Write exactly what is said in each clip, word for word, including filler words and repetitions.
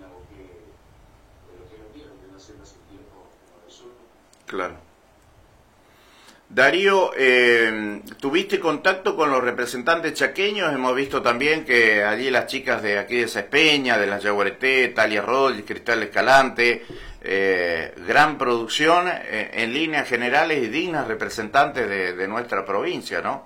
Claro. Darío, eh, ¿tuviste contacto con los representantes chaqueños? Hemos visto también que allí las chicas de aquí de Sespeña, de la Yaguareté, Talia Roll, Cristal Escalante, eh, gran producción, eh, en líneas generales y dignas representantes de, de nuestra provincia, ¿no?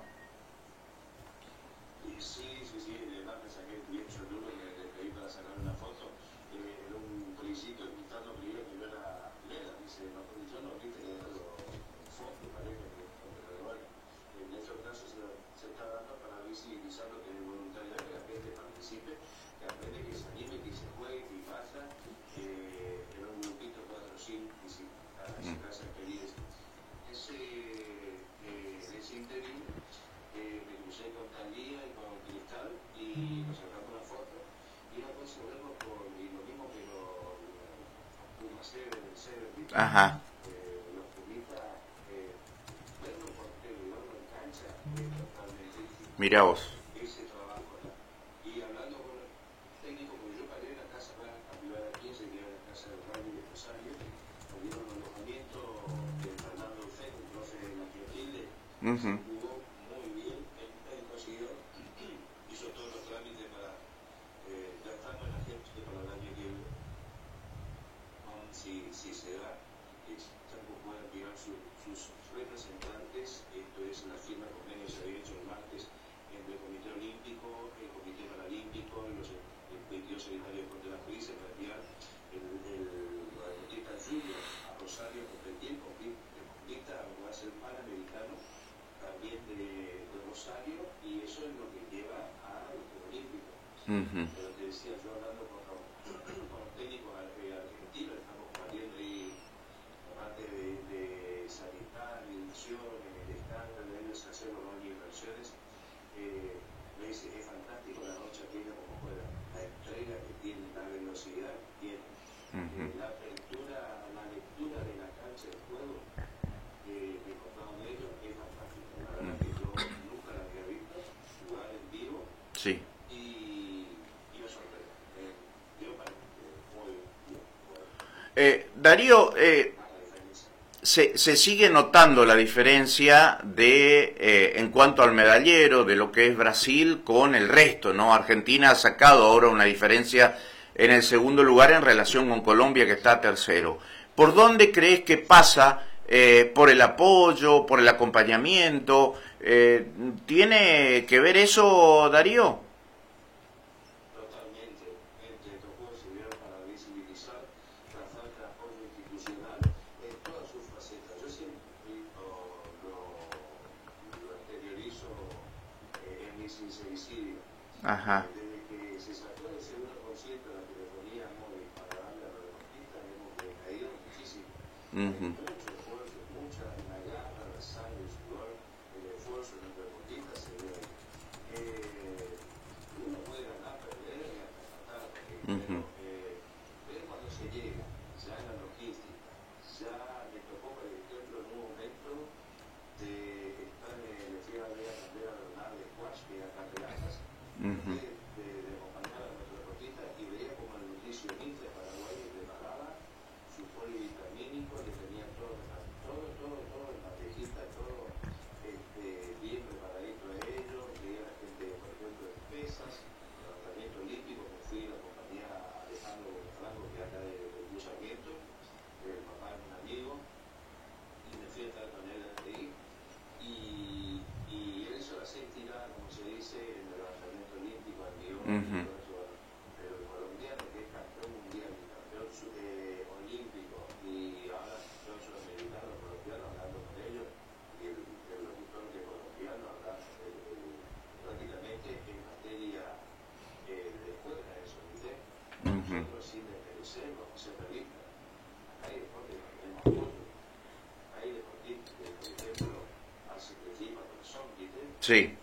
Ajá. Mira vos. Uh-huh. Uh-huh. Sí. Eh, Darío, eh, se, se sigue notando la diferencia de eh, en cuanto al medallero de lo que es Brasil con el resto, ¿no? Argentina ha sacado ahora una diferencia en el segundo lugar en relación con Colombia, que está tercero. ¿Por dónde crees que pasa? Eh, ¿por el apoyo, por el acompañamiento? Eh, ¿Tiene que ver eso, Darío? Ajá. Uh-huh. Uh-huh. Uh-huh. Uh-huh. Uh-huh. Sí.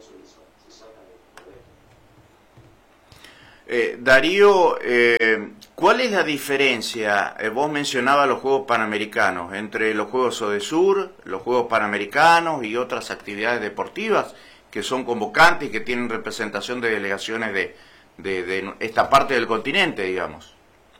Eh, Darío, eh, ¿Cuál es la diferencia, eh, vos mencionabas los Juegos Panamericanos, entre los Juegos ODESUR, los Juegos Panamericanos y otras actividades deportivas que son convocantes y que tienen representación de delegaciones de, de, de esta parte del continente, digamos?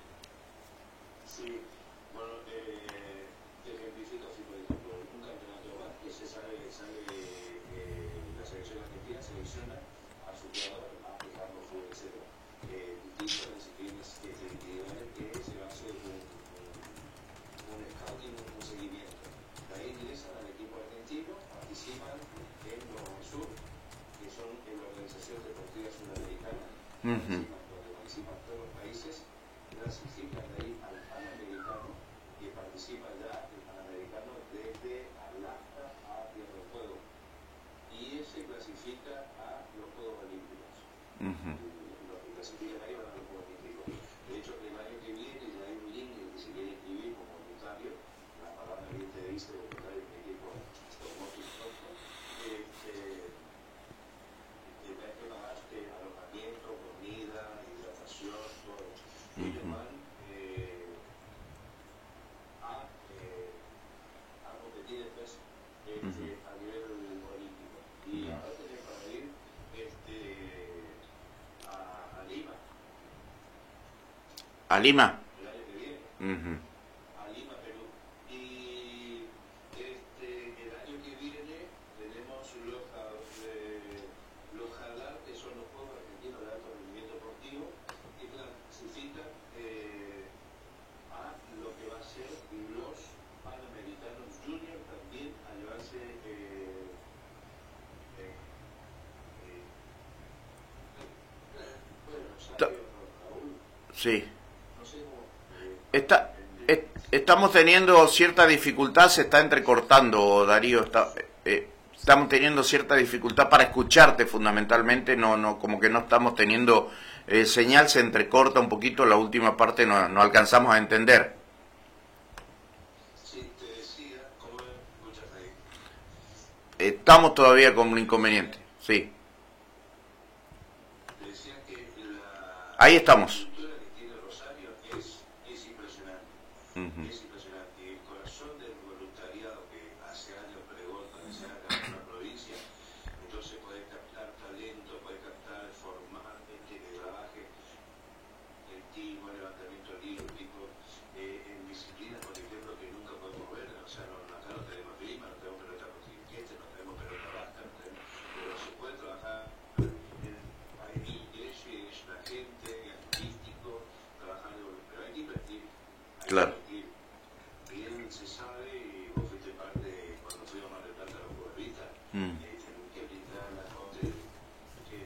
Sí, bueno, eh, te ejemplifico así, por ejemplo, un campeonato más que se sabe, sabe eh, la selección argentina selecciona a su jugador, a Ricardo Fútbol, etcétera. Eh, distintas disciplinas que individuales que se va a hacer un, un, un scouting, un, un seguimiento. De ahí ingresan al equipo argentino, participan en los sur, que son en la Organización Deportiva Sudamericana, Uh-huh. donde participan todos los países, clasifican de ahí al Panamericano, que participa ya el Panamericano desde Alaska a Tierra del Fuego, y se clasifica a los Juegos Olímpicos. Uh-huh. Los que clasifican ahí van a los Juegos Olímpicos. De hecho, el año que viene ya hay un link en el que se quiere inscribir como voluntario, la palabra que te dice voluntario en el equipo Stockmotor Stockton, este, que hay que pagarte alojamiento, comida, hidratación, todo. Y ellos van eh, a, eh, a competir después este, uh-huh. a nivel olímpico. Y ahora tenés para ir este, a, a Lima. ¿A Lima? El año que viene. Uh-huh. A Lima, Perú. Y este, el año que viene tenemos los, eh, los JALAR, que son los Juegos Argentinos de Alto Rendimiento Deportivo, que clasifican eh, a lo que va a ser los Panamericanos Junior, también a llevarse eh, eh, eh, bueno, Sabio, Raúl, Sí. no sé cómo. Eh, Está, est estamos teniendo cierta dificultad, se está entrecortando, Darío. Está, eh, estamos teniendo cierta dificultad para escucharte fundamentalmente, no, no, como que no estamos teniendo eh, señal, se entrecorta un poquito, la última parte no, no alcanzamos a entender. Sí, te decía, ¿cómo me escuchas ahí? Estamos todavía con un inconveniente, sí. Te decía que la, Ahí la estamos. cultura que tiene Rosario es, es impresionante. Uh-huh. Es impresionante. Y el corazón del voluntariado que hace años pregón para enseñar acá en la provincia, entonces poder captar talento, poder captar, formar gente que trabaje en timo, levantamiento olímpico, eh, en disciplinas, por ejemplo, que nunca podemos ver. O sea, no, acá no tenemos clima, no tenemos pelota contingente, no tenemos pelota vasca, no tenemos, pero se puede trabajar en, hay iglesia, es una gente, artístico, trabajando, pero hay que invertir. Hay Claro. que invertir. Bien se sabe, y vos fuiste parte cuando fuimos a Mar del Plata a los Juegos, Mm. eh, tenemos que brindar la hotel, que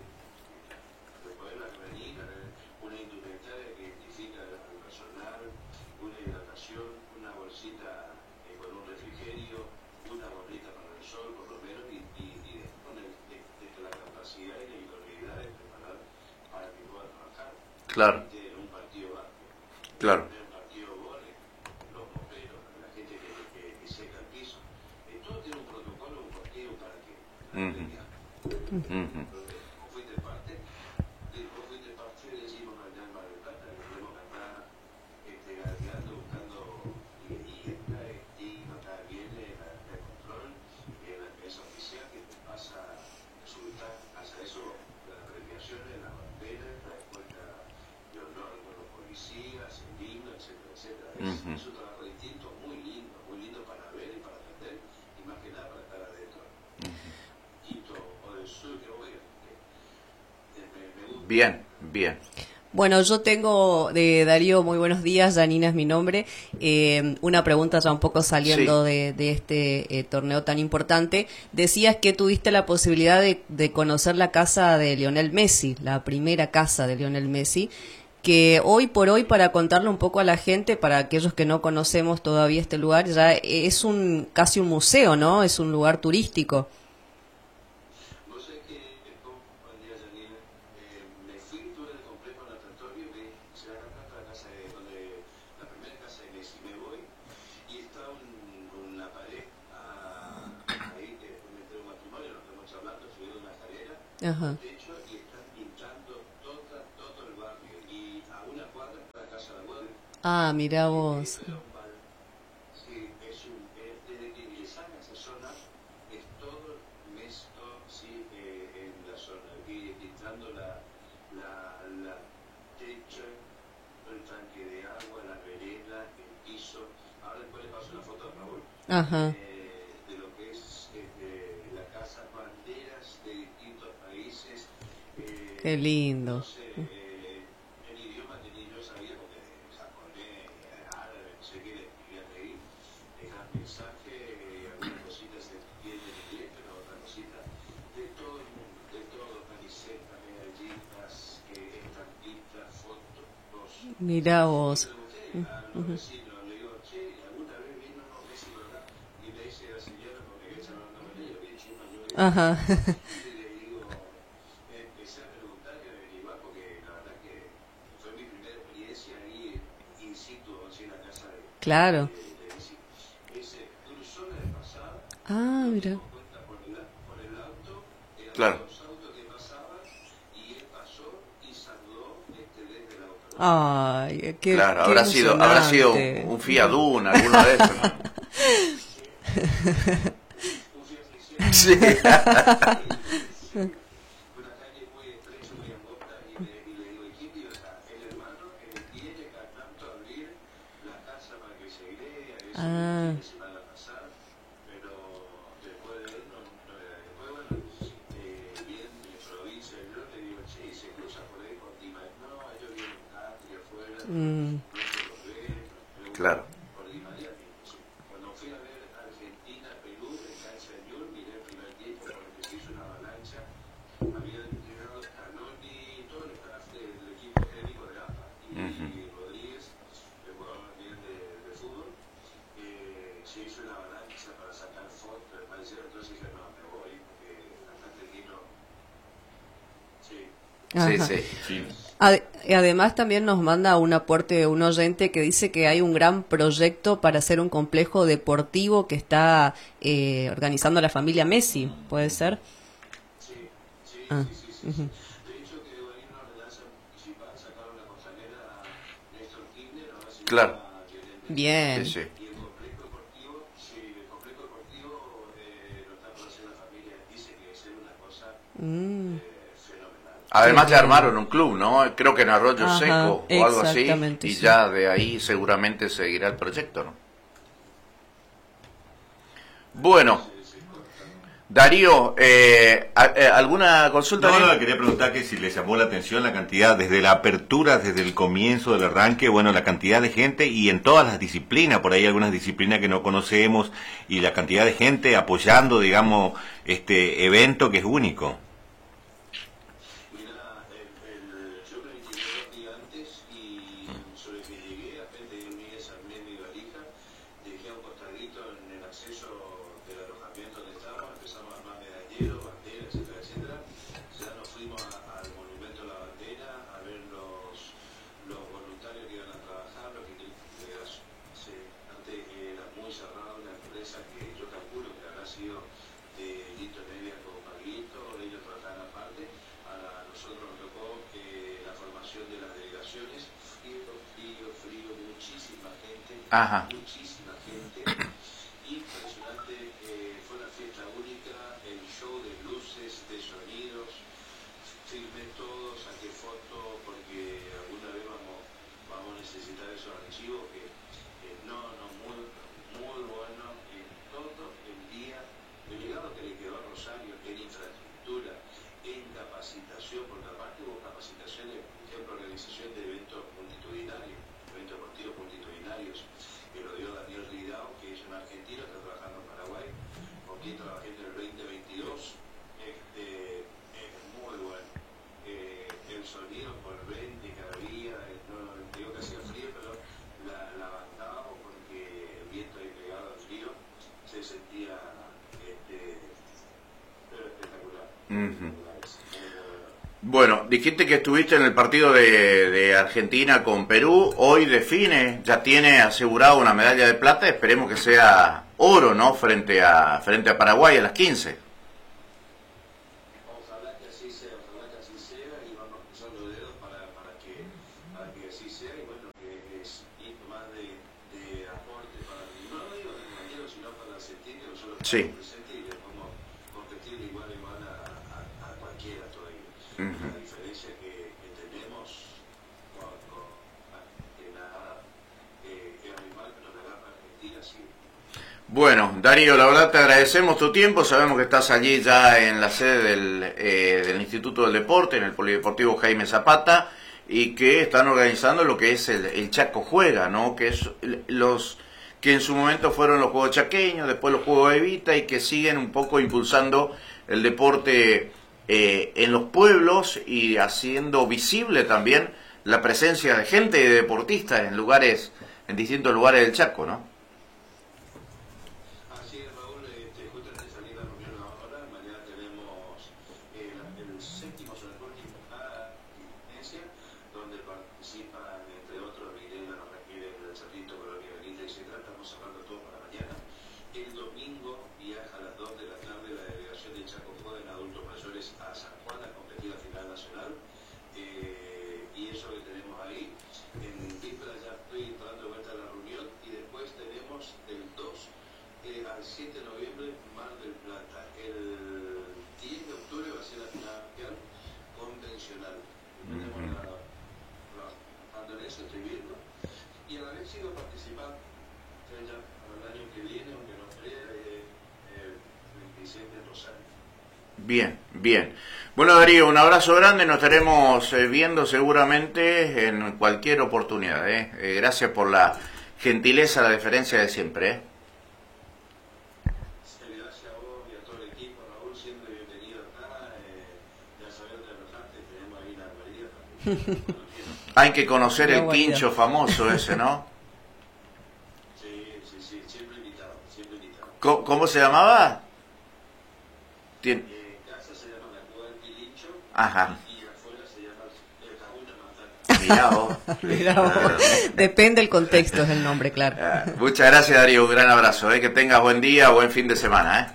de poder venir, una indumentaria que identifica al personal, una hidratación, una bolsita eh, con un refrigerio, una gorrita para el sol, por lo menos, y, y, y con el, de, de la capacidad y la idoneidad de preparar para que pueda trabajar. Claro. En un partido básquet, Claro. en un partido vóley, los bomberos, la gente que, que, que seca el piso. Eh, todo tiene un protocolo, un partido para que la Uh-huh. Uh-huh. vos fuiste parte, vos fuiste parte de decimos allá en Mar del Plata, que tenemos que andar este, gateando, buscando, y, y esta estigma viene la, el control, y la empresa oficial que te pasa resulta hacia eso, las premiaciones, las banderas, la escuela de honor con los policías, el himno, etcétera, etcétera. Es, Uh-huh. es un trabajo distinto, muy lindo, muy lindo para ver y para aprender, y más que nada para estar adentro. Quito o del sur, que voy, eh, me, me gusta. Bien, bien. Bueno, yo tengo, de Darío, muy buenos días, Janina es mi nombre, eh, una pregunta ya un poco saliendo Sí. de, de este eh, torneo tan importante. Decías que tuviste la posibilidad de, de conocer la casa de Lionel Messi, la primera casa de Lionel Messi, que hoy por hoy, para contarle un poco a la gente, para aquellos que no conocemos todavía este lugar, ya es un casi un museo, ¿no? Es un lugar turístico. Vos sabés que, buen día, Janine, eh, me fui, tuve el complejo natatorio, me se la acá la casa de donde, la primera casa de Messi, me voy, y está un, una pared a, ahí, que después me entré un matrimonio, nos estamos hablando, subí una escalera, Ajá. de hecho, y están pintando toda, todo el barrio, y a una cuadra está la casa de Ah, mira vos. Sí, es un, eh, desde que ingresan a esa zona, es todo mes, todo, sí, eh, en la zona, y quitando la, la, la techo, el tanque de agua, la vereda, el piso. Ahora después le paso una foto a Raúl, Ajá, eh, de lo que es este, la casa, banderas de distintos países, qué eh, no lindo. sé, eh, el idioma que ni yo sabía, porque japonés, árabe, no sé qué, le escribían ahí, dejan mensaje, eh, algunas cositas se entienden en inglés, pero otra cosita, de todo el mundo, de todo, camisetas, medallitas, eh, estampitas, fotos, Mira y vos. pregunté Mm, a los ujú. vecinos, le digo, che, ¿alguna vez vino Messi por acá? Y me dice la señora, porque que ella no no me leía bien chino, yo le digo, Ajá, y le digo, empecé a preguntar y a averiguar, porque la verdad que fue mi primera experiencia ahí in situ, así en la casa de, claro. de, de Messi. Ese cruzó la de pasada, Ah, nos mira. dimos cuenta por el, por el auto, eran Claro. dos autos que pasaban, y él pasó y saludó este, desde el auto, ¿no? Ay, qué, Claro, qué habrá sido, habrá sido un, emocionante. un Fiat Duna, alguno de esos, ¿no? Un Fiat seiscientos, Sí. una calle muy estrecha, muy angosta, y le, y le digo, ¿y quién vive acá? El hermano que viene cada tanto a abrir la casa para que se idee, a veces viene el Ah, fin de semana a pasar, pero después de él, no, no, después, bueno, eh, bien en provincia, yo le digo, che, y se cruza por ahí con Dima, no, ellos vienen country afuera, no, mm, no se los ve, nos preguntan Claro. por Di María. Cuando fui a ver Argentina, Perú, en cancha de Ñur, miré el primer tiempo porque se hizo una avalancha. Había llegado Scaloni, todo el staff del equipo técnico de AFA Ujú. y Rodríguez, el jugador bien de, de fútbol, eh, se hizo una avalancha para sacar fotos, me pareció, entonces dije, no, me voy porque acá Argentino, sí, Sí, ajá. sí. Sí. Ade- y además también nos manda un aporte un oyente que dice que hay un gran proyecto para hacer un complejo deportivo que está eh, organizando la familia Messi, ¿puede ser? sí, sí, Ah, sí, sí, sí, sí. ujú. De hecho, que hay una ordenanza municipal, sacaron la costanera a Néstor Kirchner, ahora se Claro. llama Lionel Messi. Sí, Bien. sí. Y el complejo deportivo, sí, el complejo deportivo eh, lo está por hacer la familia, dice que es una cosa Mm, eh, fenomenal. qué Además ya bueno. armaron un club, ¿no? Creo que en Arroyo Ajá, Seco o algo así, exactamente, y sí. ya de ahí seguramente seguirá el proyecto, ¿no? Ahí Bueno, se, se corta. Darío, eh, a- eh, ¿alguna consulta? No, no, Ariel? quería preguntar que si le llamó la atención la cantidad, desde la apertura, desde el comienzo del arranque, bueno, la cantidad de gente y en todas las disciplinas, por ahí algunas disciplinas que no conocemos, y la cantidad de gente apoyando, digamos, este evento que es único. Mira, el, el, yo me llegué dos días antes y sobre que llegué, apenas de mí desarmé mi valija, dejé a un costadito en el acceso del alojamiento donde estábamos, empezamos a armar medalleros, banderas, etcétera, etcétera. Ya nos fuimos a- al monumento a la bandera a ver los, los voluntarios que iban a trabajar, lo que, que era, se, antes era muy cerrado, una empresa que yo calculo que habrá sido de Lito Media con Paguito, ellos trataban aparte. A nosotros nos tocó eh, la formación de las delegaciones, frío, frío, frío, muchísima gente, Ajá. muchísima gente, impresionante, eh, fue una fiesta única, el show de luces, de sonidos, filmé todo, saqué fotos, porque alguna vez vamos, vamos a necesitar esos archivos que, eh, no, no, muy, muy bueno, en todo el día, el legado que le quedó a Rosario en infraestructura, en capacitación, porque aparte hubo capacitaciones, por ejemplo, organización de eventos multitudinarios, eventos deportivos multitudinarios, que lo dio Daniel Ridao, que es un argentino, está trabajando en Paraguay, con quien trabajé en el veinte veintidós, este, es muy bueno. Eh, el sonido envolvente que había, eh, no, no, digo que hacía frío, pero la, la bancábamos porque el viento ahí pegado al frío se sentía este, pero espectacular. Ujú. Espectacular, es muy, muy bueno. Bueno, dijiste que estuviste en el partido de, de Argentina con Perú. Hoy define, ya tiene asegurado una medalla de plata. Esperemos que sea oro, ¿no? Frente a frente a Paraguay a las quince. Ojalá que así sea, ojalá que así sea y vamos cruzando dedos para, para, que, para que así sea y bueno, que es Sí. presente y le podemos competir igual a igual a, a, a cualquiera todavía. Uh-huh. La diferencia que, que tenemos con, con más que nada eh, es muy mal, pero la verdad Argentina sí. Bueno, Darío, la verdad te agradecemos tu tiempo, sabemos que estás allí ya en la sede del, eh, del Instituto del Deporte, en el Polideportivo Jaime Zapata, y que están organizando lo que es el, el Chaco Juega, ¿no? Que es los que en su momento fueron los Juegos Chaqueños, después los Juegos Evita, y que siguen un poco impulsando el deporte eh, en los pueblos y haciendo visible también la presencia de gente y de deportistas en lugares, en distintos lugares del Chaco, ¿no? Así es, Raúl, este, justamente salí de la reunión ahora, mañana tenemos eh, la, el séptimo Superdeportivo a Independencia, donde participan, entre otros, Videla, Raquel, El Cerrito, Colonia Benita, etcétera. Estamos hablando todo para mañana. El domingo viaja a las dos de la tarde la delegación de Chaco Juega en adultos mayores a San Juan a competir a final nacional. Eh, y eso que tenemos ahí. En víspera ya estoy dando vuelta a la reunión y después tenemos el dos Eh, al siete de noviembre, Mar del Plata. El diez de octubre va a ser la final convencional. Tenemos la, la Andonesa, estoy viendo. Y a la vez sigo participando ya para el año que viene, aunque no crea, eh, el veintiséis de Rosario. Bien, bien. Bueno, Darío, un abrazo grande, nos estaremos eh, viendo seguramente en cualquier oportunidad. ¿eh? Eh, gracias por la gentileza, la deferencia de siempre. ¿eh? Gracias a vos y a todo el equipo, Raúl, siempre bienvenido acá. Eh, ya sabés dónde alojarte, tenemos ahí la María también. Hay que conocer Muy el buen día. quincho famoso ese, ¿no? Sí, sí, sí, siempre invitado, siempre invitado. ¿Cómo, cómo se llamaba? Tien... Eh, casa se llama la Cueva del Pilincho. Ajá. Y afuera se llama el Cajuna Matán. Mirá vos. Mirá vos. Ah, Depende del contexto, es el nombre, claro. ah, muchas gracias, Darío, un gran abrazo. ¿eh? Que tengas buen día, buen fin de semana. ¿eh?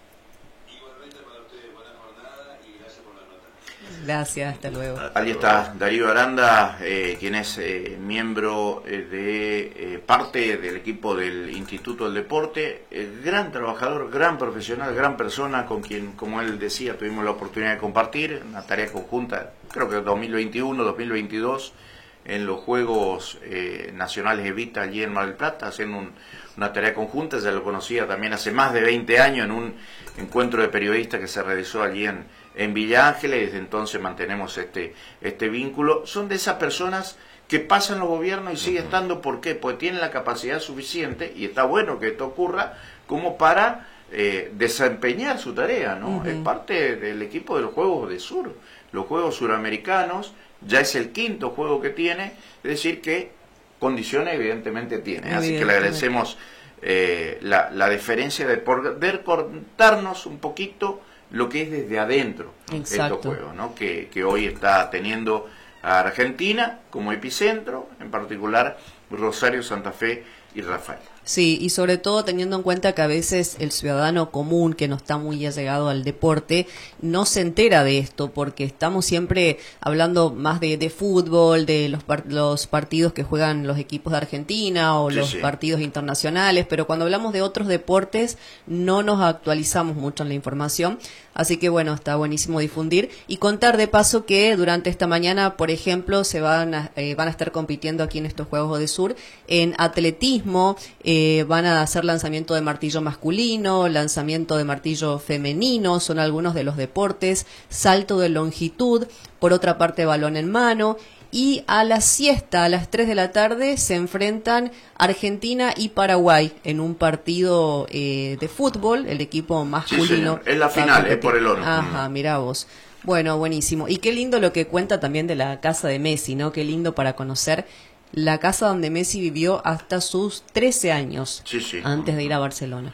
Igualmente para ustedes, buena jornada y gracias por la nota. Gracias, hasta luego. Ahí está Darío Aranda, eh, quien es eh, miembro eh, de eh, parte del equipo del Instituto del Deporte, eh, gran trabajador, gran profesional, gran persona con quien, como él decía, tuvimos la oportunidad de compartir una tarea conjunta, creo que dos mil veintiuno, dos mil veintidós, en los Juegos eh, Nacionales Evita allí en Mar del Plata, haciendo un, una tarea conjunta. Ya lo conocía también hace más de veinte años en un encuentro de periodistas que se realizó allí en, en Villa Ángeles, y desde entonces mantenemos este, este vínculo. Son de esas personas que pasan los gobiernos y sigue estando. ¿Por qué? Pues tienen la capacidad suficiente, y está bueno que esto ocurra, como para eh, desempeñar su tarea, ¿no? Uh-huh. Es parte del equipo de los Juegos de Sur, los Juegos Suramericanos. Ya es el quinto juego que tiene, es decir que condiciones evidentemente tiene, así que le agradecemos eh, la, la deferencia de poder contarnos un poquito lo que es desde adentro. Exacto. Estos juegos, ¿no? que, que hoy está teniendo a Argentina como epicentro, en particular Rosario, Santa Fe y Rafaela. Sí, y sobre todo teniendo en cuenta que a veces el ciudadano común que no está muy allegado al deporte no se entera de esto, porque estamos siempre hablando más de, de fútbol, de los, par los partidos que juegan los equipos de Argentina o Sí, los sí. partidos internacionales, pero cuando hablamos de otros deportes no nos actualizamos mucho en la información. Así que bueno, está buenísimo difundir y contar de paso que durante esta mañana, por ejemplo, se van a, eh, van a estar compitiendo aquí en estos Juegos de Sur en atletismo. Eh, van a hacer lanzamiento de martillo masculino, lanzamiento de martillo femenino, son algunos de los deportes, salto de longitud, por otra parte balón en mano, y a la siesta, a las tres de la tarde, se enfrentan Argentina y Paraguay en un partido eh, de fútbol, el equipo masculino. Sí, señor. Es la va a final, competir. es por el oro. Ajá, mirá vos. Bueno, buenísimo. Y qué lindo lo que cuenta también de la casa de Messi, ¿no? Qué lindo para conocer la casa donde Messi vivió hasta sus trece años, Sí, sí. antes de ir a Barcelona.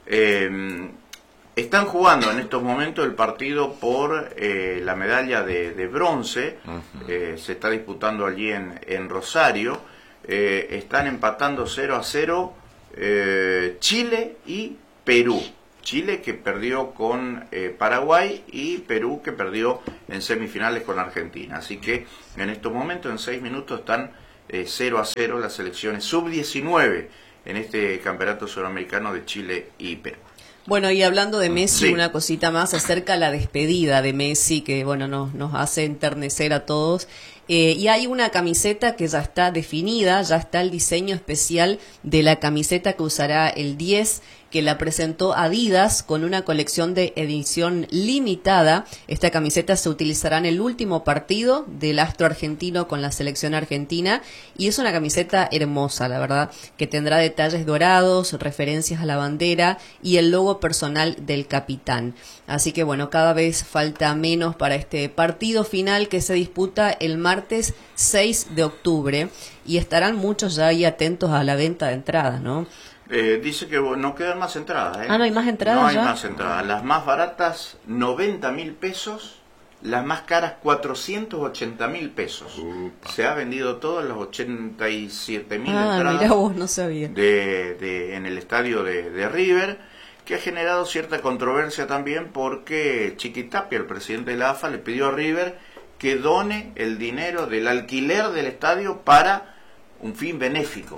Eh, están jugando en estos momentos el partido por eh, la medalla de, de bronce. Ujú. eh, se está disputando allí en, en Rosario. Eh, están empatando cero a cero eh, Chile y Perú. Chile que perdió con eh, Paraguay y Perú que perdió en semifinales con Argentina. Así que en estos momentos, en seis minutos, están eh, cero a cero las selecciones sub diecinueve en este campeonato sudamericano de Chile y Perú. Bueno, y hablando de Messi, Sí. una cosita más acerca de la despedida de Messi, que bueno, nos, nos hace enternecer a todos. Eh, y hay una camiseta que ya está definida, ya está el diseño especial de la camiseta que usará el diez, que la presentó Adidas con una colección de edición limitada. Esta camiseta se utilizará en el último partido del astro argentino con la selección argentina y es una camiseta hermosa, la verdad, que tendrá detalles dorados, referencias a la bandera y el logo personal del capitán. Así que bueno, cada vez falta menos para este partido final que se disputa el martes seis de octubre y estarán muchos ya ahí atentos a la venta de entradas, ¿no? Eh, dice que no quedan más entradas. ¿eh? Ah, ¿no hay más entradas No hay ya? más entradas. Las más baratas, noventa mil pesos. Las más caras, cuatrocientos ochenta mil pesos. Upa. Se ha vendido todas las ochenta y siete mil Ah, entradas mirá vos, no sabía. de, de, en el estadio de, de River, que ha generado cierta controversia también porque Chiqui Tapia, el presidente de la A F A, le pidió a River que done el dinero del alquiler del estadio para un fin benéfico.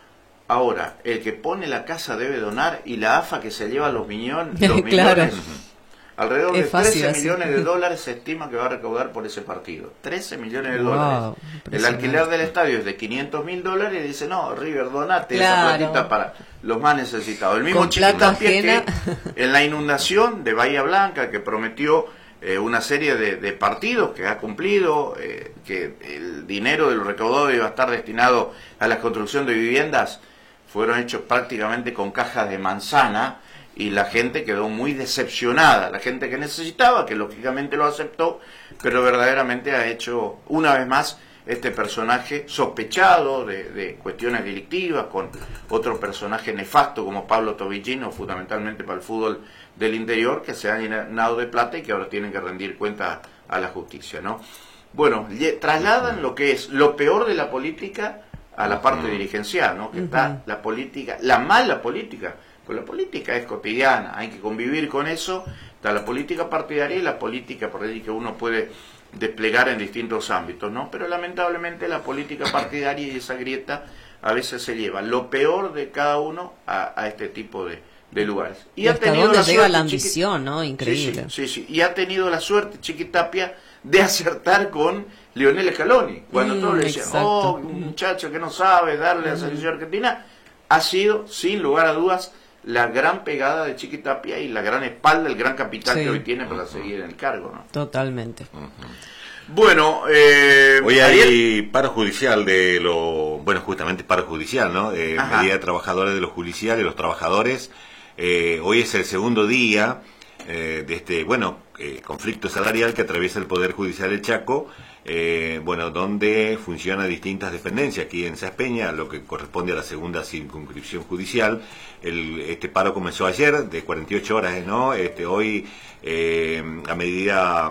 Ahora, el que pone la casa debe donar y la A F A que se lleva los, millones, los Claro. millones, alrededor Es de fácil trece así. millones de dólares se estima que va a recaudar por ese partido. trece millones de Wow, dólares. El impresionante. alquiler del estadio es de quinientos mil dólares y dice, no, River, donate Claro. esa platita para los más necesitados. El mismo Con Chiqui plata Tapia ajena. que en la inundación de Bahía Blanca, que prometió eh, una serie de, de partidos que ha cumplido, eh, que el dinero de lo recaudado iba a estar destinado a la construcción de viviendas, fueron hechos prácticamente con cajas de manzana y la gente quedó muy decepcionada, la gente que necesitaba, que lógicamente lo aceptó, pero verdaderamente ha hecho una vez más este personaje sospechado de, de cuestiones delictivas, con otro personaje nefasto como Pablo Tobillino, fundamentalmente para el fútbol del interior, que se han llenado de plata y que ahora tienen que rendir cuenta a la justicia, ¿no? Bueno, lle- trasladan lo que es lo peor de la política a la parte dirigencial, ¿no? Que está la política, la mala política, pues la política es cotidiana, hay que convivir con eso, está la política partidaria y la política por ahí que uno puede desplegar en distintos ámbitos, ¿no? Pero lamentablemente la política partidaria y esa grieta a veces se lleva lo peor de cada uno a, a este tipo de, de lugares. Y hasta dónde llega suerte, la Chiqui- ambición, ¿no? Increíble. Sí, sí, sí, sí. Y ha tenido la suerte, Chiqui Tapia, de acertar con Lionel Scaloni. Cuando Mm, todos le decían, exacto. oh, un muchacho que no sabe darle a la selección argentina, ha sido, sin lugar a dudas, la gran pegada de Chiqui Tapia y la gran espalda, el gran capital Sí. que hoy tiene para seguir en el cargo, ¿no? Totalmente. Bueno, eh, Hoy Ariel, hay paro judicial de lo, bueno, justamente paro judicial, ¿no? Eh, Ajá. medida de trabajadores de los judiciales, los trabajadores. Eh, hoy es el segundo día eh, de este, bueno, eh, conflicto salarial que atraviesa el Poder Judicial del Chaco, eh, bueno, donde funcionan distintas dependencias. Aquí en Saspeña, lo que corresponde a la segunda circunscripción judicial. El, este paro comenzó ayer, de cuarenta y ocho horas, ¿no? Este, hoy, eh, a medida...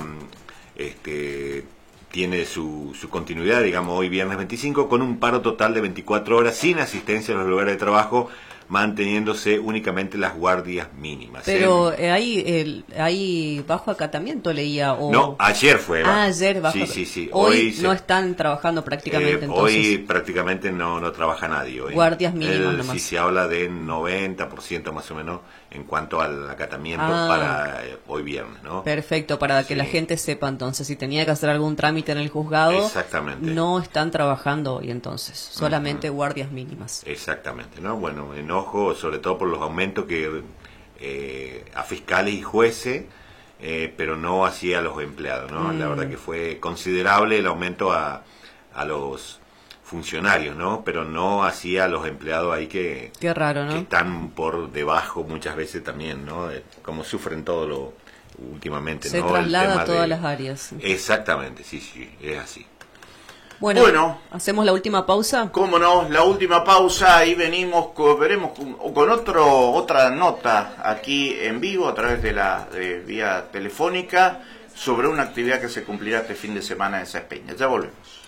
Este, tiene su, su continuidad, digamos, hoy viernes veinticinco, con un paro total de veinticuatro horas sin asistencia a los lugares de trabajo, manteniéndose únicamente las guardias mínimas. Pero ¿eh? eh, hay, el, hay bajo acatamiento, leía. O... No, ayer fue. Ah, va. ayer bajo. Sí, sí, sí. Hoy, se- no están trabajando prácticamente, eh, entonces. Hoy prácticamente no, no trabaja nadie. Hoy. Guardias mínimas El- nomás. Si se habla de noventa por ciento más o menos en cuanto al acatamiento Ah. para eh, hoy viernes, ¿no? Perfecto, para que Sí. la gente sepa entonces, si tenía que hacer algún trámite en el juzgado, Exactamente. no están trabajando hoy entonces, solamente guardias mínimas. Exactamente, ¿no? Bueno, enojo sobre todo por los aumentos que eh, a fiscales y jueces, eh, pero no así a los empleados, ¿no? La Mm. verdad que fue considerable el aumento a, a los funcionarios, ¿no? Pero no así a los empleados ahí que, Qué raro, que ¿no? están por debajo muchas veces también, ¿no? Eh, como sufren todo lo últimamente, Se ¿no? El traslada tema a todas de- las áreas. Exactamente, sí, sí, es así. Bueno, Bueno. ¿hacemos la última pausa? cómo no, la última pausa y venimos con, veremos con, con otro otra nota aquí en vivo a través de la de vía telefónica sobre una actividad que se cumplirá este fin de semana en Saspeña. Ya volvemos.